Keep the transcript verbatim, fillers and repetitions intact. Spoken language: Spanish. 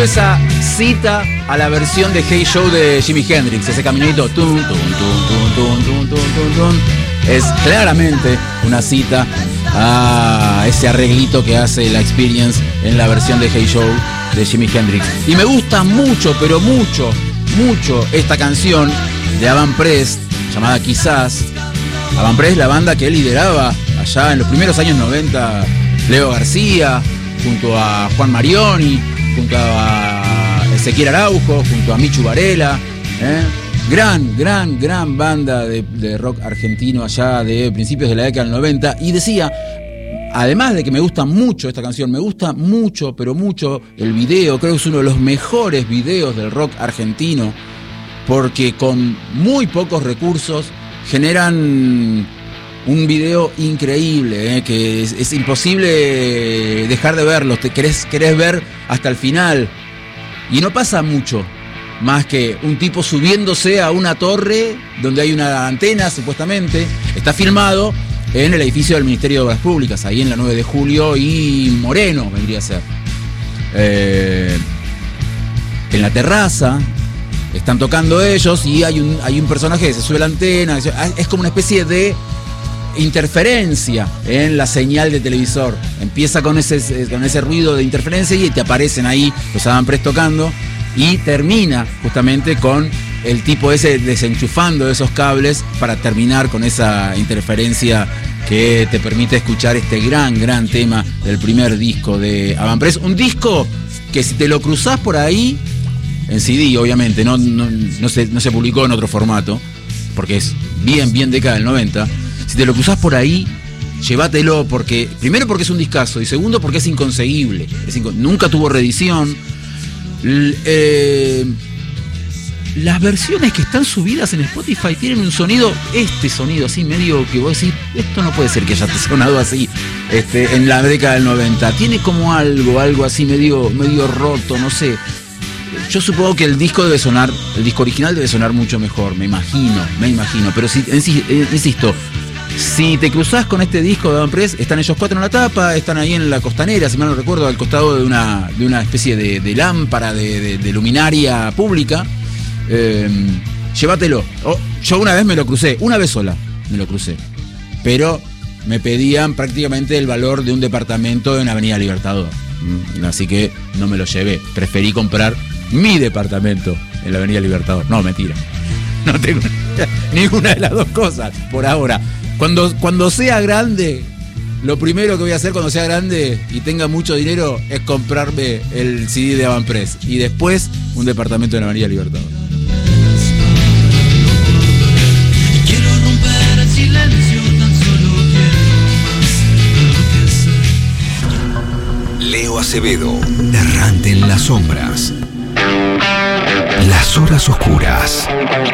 Esa cita a la versión de Hey Joe de Jimi Hendrix, ese caminito tum, tum, tum, tum, tum, tum, tum, tum, tum, es claramente una cita a ese arreglito que hace la Experience en la versión de Hey Joe de Jimi Hendrix. Y me gusta mucho, pero mucho, mucho esta canción de Avant Press llamada Quizás. Avant Press, la banda que él lideraba allá en los primeros años noventa, Leo García, junto a Juan Marioni, junto a Ezequiel Araujo, junto a Michu Varela, ¿eh? Gran, gran, gran banda de, de rock argentino allá de principios de la década del noventa. Y decía, además de que me gusta mucho esta canción, me gusta mucho, pero mucho el video. Creo que es uno de los mejores videos del rock argentino, porque con muy pocos recursos generan un video increíble, ¿eh? que es, es imposible dejar de verlo, te querés, querés ver hasta el final. Y no pasa mucho más que un tipo subiéndose a una torre donde hay una antena, supuestamente. Está filmado en el edificio del Ministerio de Obras Públicas, ahí en la nueve de julio y Moreno, vendría a ser. Eh, en la terraza están tocando ellos y hay un, hay un personaje que se sube a la antena. Es como una especie de interferencia en la señal de televisor. Empieza con ese, con ese ruido de interferencia y te aparecen ahí los Avant Press tocando, y termina justamente con el tipo ese desenchufando esos cables para terminar con esa interferencia que te permite escuchar este gran, gran tema del primer disco de Avant Press. Un disco que si te lo cruzás por ahí, en C D obviamente, no, no, no, se, no se publicó en otro formato, porque es bien, bien década del noventa. Si te lo cruzás por ahí, llévatelo, porque primero porque es un discazo y segundo porque es inconseguible. Es inco- nunca tuvo reedición. L- eh, las versiones que están subidas en Spotify tienen un sonido, este sonido así medio que vos decís, esto no puede ser que haya sonado así este, en la década del noventa. Tiene como algo, algo así medio, medio roto, no sé. Yo supongo que el disco debe sonar, el disco original debe sonar mucho mejor, me imagino, me imagino. Pero si, insisto, si te cruzás con este disco de Avant Press, están ellos cuatro en la tapa, están ahí en la costanera, si mal no recuerdo, al costado de una, de una especie de, de lámpara, de, de, de luminaria pública. Eh, llévatelo. Oh, yo una vez me lo crucé, una vez sola me lo crucé. Pero me pedían prácticamente el valor de un departamento en Avenida Libertador. Mm, así que no me lo llevé. Preferí comprar mi departamento en la Avenida Libertador. No, mentira. No tengo ninguna de las dos cosas por ahora. Cuando, cuando sea grande, lo primero que voy a hacer cuando sea grande y tenga mucho dinero es comprarme el C D de Avant Press y después un departamento en la Avenida Libertador. Quiero romper el silencio, tan solo quiero más. Leo Acevedo, errante en las sombras. Las horas oscuras.